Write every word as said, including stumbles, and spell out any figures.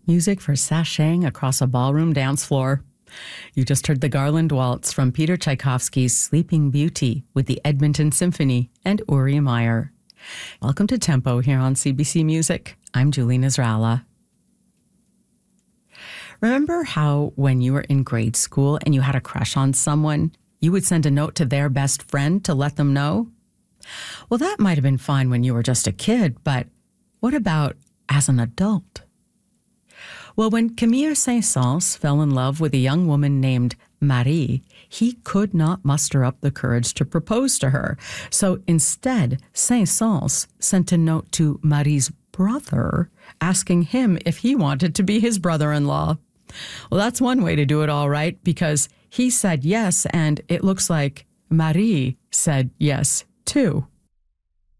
Music for sashaying across a ballroom dance floor. You just heard the Garland Waltz from Peter Tchaikovsky's Sleeping Beauty with the Edmonton Symphony and Uri Meyer. Welcome to Tempo here on C B C Music. I'm Julie Nasrallah. Remember how when you were in grade school and you had a crush on someone, you would send a note to their best friend to let them know? Well, that might have been fine when you were just a kid, but what about as an adult? Well, when Camille Saint-Saëns fell in love with a young woman named Marie, he could not muster up the courage to propose to her. So instead, Saint-Saëns sent a note to Marie's brother, asking him if he wanted to be his brother-in-law. Well, that's one way to do it all right, because he said yes, and it looks like Marie said yes, too.